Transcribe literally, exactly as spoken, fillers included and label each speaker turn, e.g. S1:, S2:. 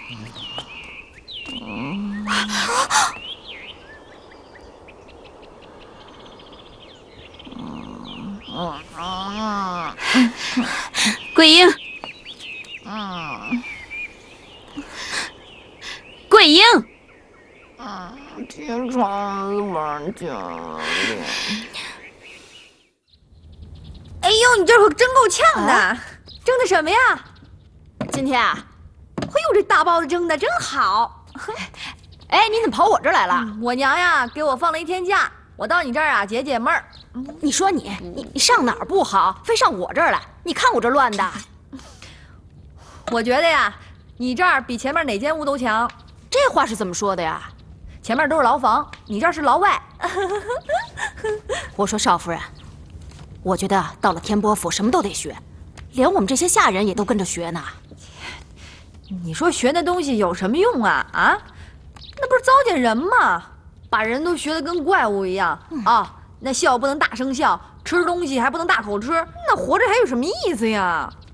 S1: 桂英，嗯，桂英，
S2: 嗯，天窗子玩家里。
S3: 哎呦，你这可真够呛的，啊、蒸的什么呀？
S1: 今天啊，
S3: 哎呦，这大包子蒸的真好。
S1: 哎，你怎么跑我这儿来了？
S3: 嗯、我娘呀给我放了一天假，我到你这儿啊解解闷儿。
S1: 你说你你你上哪儿不好，非上我这儿来？你看我这乱的。
S3: 我觉得呀，你这儿比前面哪间屋都强。
S1: 这话是怎么说的呀？
S3: 前面都是牢房，你这儿是牢外。
S1: 我说少夫人，我觉得到了天波府什么都得学，连我们这些下人也都跟着学呢。
S3: 你说学那东西有什么用啊？啊，那不是糟践人吗？把人都学得跟怪物一样、嗯、啊！那笑不能大声笑，吃东西还不能大口吃，那活着还有什么意思呀？